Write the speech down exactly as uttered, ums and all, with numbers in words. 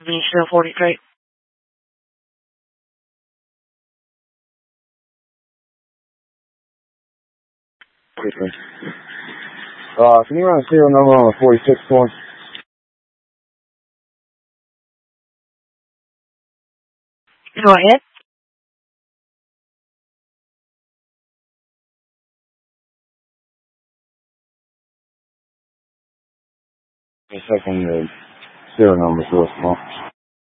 Ventura forty-three. forty-three. Uh, can you run a serial number on the forty-six one? Go ahead. A second, the serial number for this one.